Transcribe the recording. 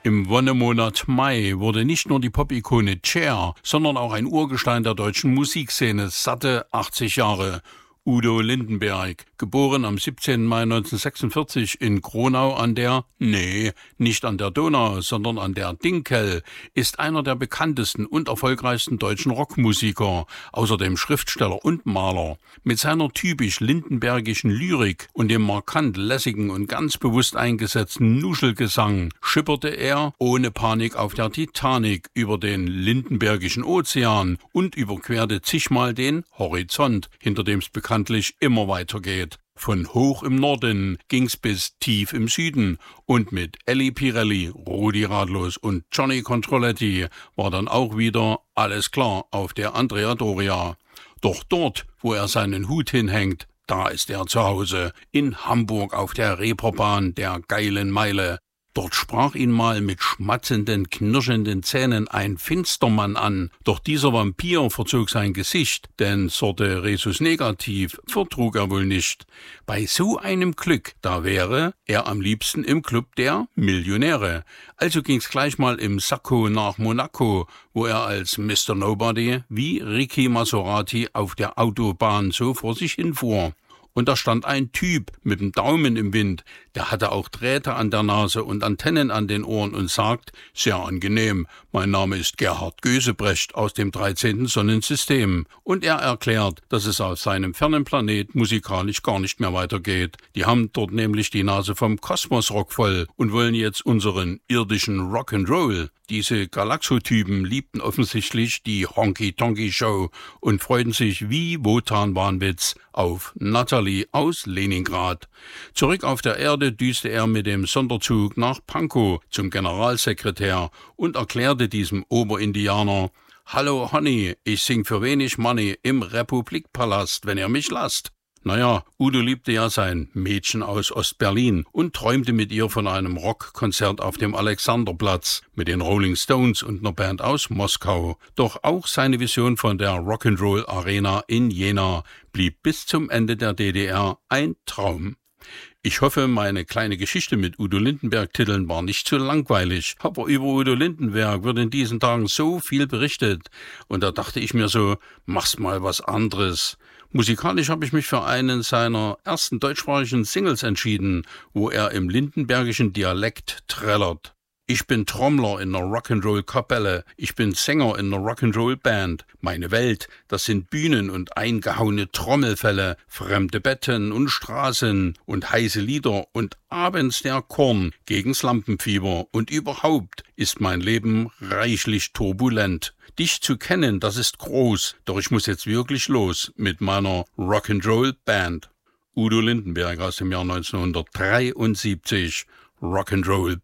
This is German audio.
Im Wonnemonat Mai wurde nicht nur die Pop-Ikone Cher, sondern auch ein Urgestein der deutschen Musikszene satte 80 Jahre. Udo Lindenberg, geboren am 17. Mai 1946 in Kronau an der, nicht an der Donau, sondern an der Dinkel, ist einer der bekanntesten und erfolgreichsten deutschen Rockmusiker, außerdem Schriftsteller und Maler. Mit seiner typisch lindenbergischen Lyrik und dem markant lässigen und ganz bewusst eingesetzten Nuschelgesang schipperte er ohne Panik auf der Titanic über den Lindenbergischen Ozean und überquerte zigmal den Horizont, hinter dem es bekanntlich immer weitergeht. Von hoch im Norden ging's bis tief im Süden und mit Elli Pirelli, Rudi Radlos und Johnny Controletti war dann auch wieder alles klar auf der Andrea Doria. Doch dort, wo er seinen Hut hinhängt, da ist er zu Hause, in Hamburg auf der Reeperbahn der geilen Meile. Dort sprach ihn mal mit schmatzenden, knirschenden Zähnen ein Finstermann an. Doch dieser Vampir verzog sein Gesicht, denn Sorte Rhesus Negativ vertrug er wohl nicht. Bei so einem Glück, da wäre er am liebsten im Club der Millionäre. Also ging's gleich mal im Sakko nach Monaco, wo er als Mr. Nobody wie Ricky Maserati auf der Autobahn so vor sich hinfuhr. Und da stand ein Typ mit dem Daumen im Wind, der hatte auch Drähte an der Nase und Antennen an den Ohren und sagt, sehr angenehm, mein Name ist Gerhard Gösebrecht aus dem 13. Sonnensystem. Und er erklärt, dass es auf seinem fernen Planet musikalisch gar nicht mehr weitergeht. Die haben dort nämlich die Nase vom Kosmosrock voll und wollen jetzt unseren irdischen Rock'n'Roll. Diese Galaxotypen liebten offensichtlich die Honky-Tonky-Show und freuten sich wie Wotan Wanwitz auf Natalie aus Leningrad. Zurück auf der Erde düste er mit dem Sonderzug nach Pankow zum Generalsekretär und erklärte diesem Oberindianer: »Hallo Honey, ich sing für wenig Money im Republikpalast, wenn ihr mich lasst.« Naja, Udo liebte ja sein Mädchen aus Ostberlin und träumte mit ihr von einem Rockkonzert auf dem Alexanderplatz mit den Rolling Stones und einer Band aus Moskau. Doch auch seine Vision von der Rock'n'Roll Arena in Jena blieb bis zum Ende der DDR ein Traum. Ich hoffe, meine kleine Geschichte mit Udo Lindenberg-Titeln war nicht zu langweilig. Aber über Udo Lindenberg wird in diesen Tagen so viel berichtet. Und da dachte ich mir so, mach's mal was anderes. Musikalisch habe ich mich für einen seiner ersten deutschsprachigen Singles entschieden, wo er im lindenbergischen Dialekt trällert. Ich bin Trommler in einer Rock'n'Roll-Kapelle, ich bin Sänger in einer Rock'n'Roll-Band. Meine Welt, das sind Bühnen und eingehauene Trommelfälle, fremde Betten und Straßen und heiße Lieder und abends der Korn gegen's Lampenfieber. Und überhaupt ist mein Leben reichlich turbulent. Dich zu kennen, das ist groß, doch ich muss jetzt wirklich los mit meiner Rock'n'Roll-Band. Udo Lindenberg aus dem Jahr 1973, Rock'n'Roll